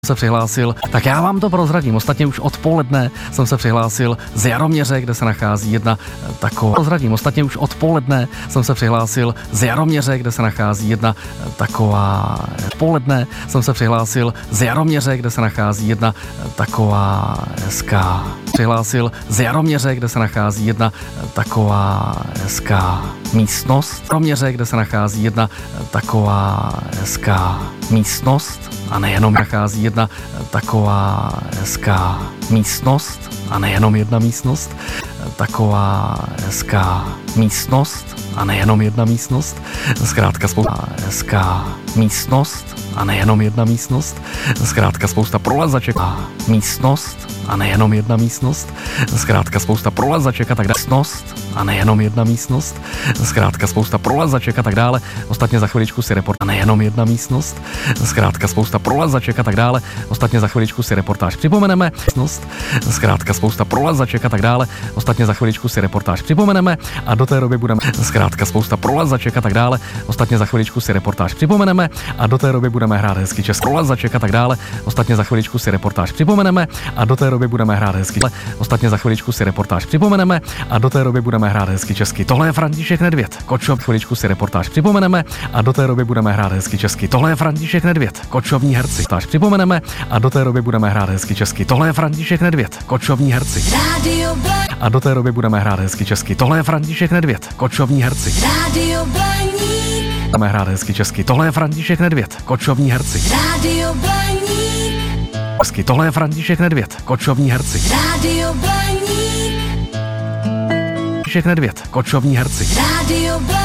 Se přihlásil, tak já vám to prozradím. Ostatně už odpoledne jsem se přihlásil z Jaroměře, kde se nachází jedna taková... Ostatně už odpoledne jsem se přihlásil z Jaroměře, kde se nachází jedna taková... Odpoledne jsem se přihlásil z Jaroměře, kde se nachází jedna taková hezká... Přihlásil z Jaroměře, kde se nachází jedna taková hezká místnost. Jaroměře, kde se nachází jedna taková hezká místnost. A nejenom nachází jedna taková hezká místnost, a nejenom jedna místnost, taková hezká místnost, a nejenom jedna místnost, zkrátka spousta hezká místnost, a nejenom jedna místnost, zkrátka spousta prolazaček a místnost, a nejenom jedna místnost, zkrátka spousta prolazaček a tak dále. Místnost, a nejenom jedna místnost, zkrátka spousta prolazaček a tak dále. Ostatně za chviličku si reportáž, a nejenom jedna místnost, zkrátka spousta prolazaček a tak dále. Ostatně za chviličku si reportáž připomeneme. Místnost, zkrátka spousta prolazaček a tak dále. Ostatně za chviličku si reportáž připomeneme a do té doby budeme zkrátka spousta prolazaček a tak dále. Ostatně za chviličku si reportáž připomeneme a do té doby budeme hrát hezky český prolazaček a tak dále. Ostatně za chviličku si reportáž připomeneme a do té doby budeme hrát hezky. Ostatně za chviličku si reportáž připomeneme a do té doby budeme hrát hezky česky. Tohle je František Nedvěd. Kočov, chviličku si reportáž připomeneme a do té doby budeme hrát hezky česky. Tohle je František Nedvěd. Kočovní herci. Táž připomeneme a do té doby budeme hrát hezky česky. Tohle je František Nedvěd. Kočovní herci. A do té doby budeme hrát hezky česky. Tohle je František Nedvěd. Kočovní herci. Budeme hrát hezky česky. Tohle je František Nedvěd. Kočovní herci. Tohle je František Nedvěd. Kočovní herci. František Nedvěd. Kočovní herci.